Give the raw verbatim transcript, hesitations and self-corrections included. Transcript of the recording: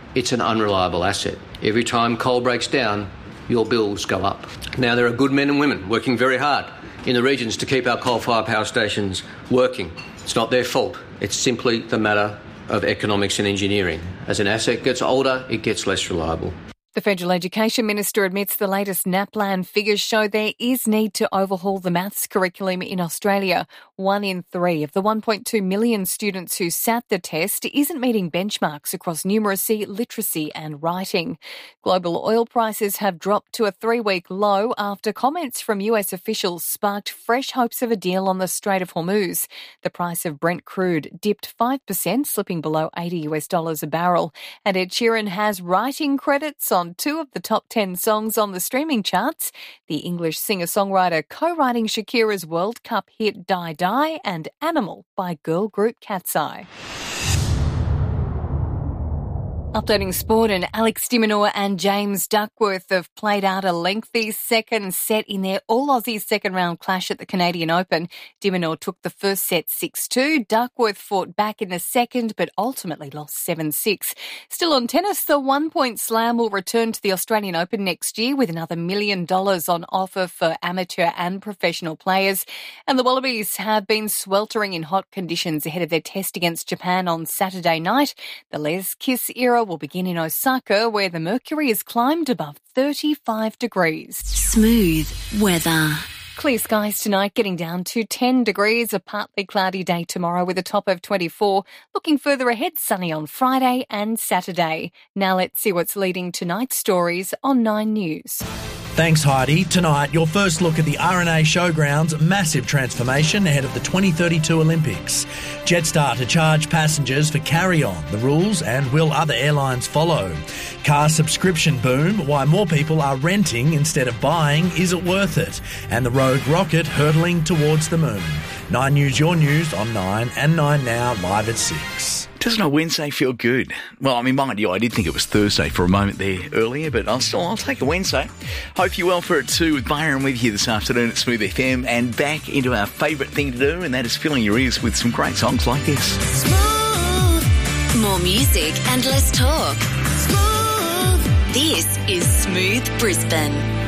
it's an unreliable asset. Every time coal breaks down, your bills go up. Now, there are good men and women working very hard in the regions to keep our coal-fired power stations working. It's not their fault. It's simply the matter of economics and engineering. As an asset gets older, it gets less reliable. The Federal Education Minister admits the latest NAPLAN figures show there is need to overhaul the maths curriculum in Australia. One in three of the one point two million students who sat the test isn't meeting benchmarks across numeracy, literacy and writing. Global oil prices have dropped to a three-week low after comments from U S officials sparked fresh hopes of a deal on the Strait of Hormuz. The price of Brent crude dipped five percent, slipping below eighty US dollars a barrel. And Ed Sheeran has writing credits on two of the top ten songs on the streaming charts. The English singer-songwriter co-writing Shakira's World Cup hit Die Die and Animal by girl group Cat's Eye. Updating sport, and Alex de Minaur and James Duckworth have played out a lengthy second set in their all-Aussie second-round clash at the Canadian Open. De Minaur took the first set six two. Duckworth fought back in the second, but ultimately lost seven six. Still on tennis, the one-point slam will return to the Australian Open next year with another million dollars on offer for amateur and professional players. And the Wallabies have been sweltering in hot conditions ahead of their test against Japan on Saturday night. The Les Kiss era will begin in Osaka, where the mercury has climbed above thirty-five degrees. Smooth weather. Clear skies tonight, getting down to ten degrees. A partly cloudy day tomorrow with a top of twenty-four. Looking further ahead, sunny on Friday and Saturday. Now let's see what's leading tonight's stories on Nine News. Thanks, Heidi. Tonight, your first look at the R N A Showground's massive transformation ahead of the twenty thirty-two Olympics. Jetstar to charge passengers for carry-on. The rules, and will other airlines follow? Car subscription boom. Why more people are renting instead of buying. Is it worth it? And the Rogue rocket hurtling towards the moon. Nine News, your news on Nine and Nine Now, live at six. Doesn't a Wednesday feel good? Well, I mean, mind you, I did think it was Thursday for a moment there earlier, but I'll still, I'll take a Wednesday. Hope you're well for it too, with Byron with you this afternoon at Smooth F M, and back into our favourite thing to do, and that is filling your ears with some great songs like this. Smooth. More music and less talk. Smooth. This is Smooth Brisbane.